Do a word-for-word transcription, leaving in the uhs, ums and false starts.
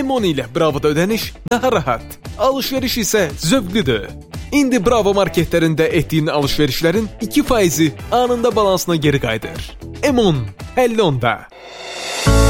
M on ilə Bravo'da ödəniş daha rahat, alışveriş isə zövqlüdür. İndi Bravo marketlərində etdiyin alışverişlərin iki faizi anında balansına geri qayıdır. M on, həll onda.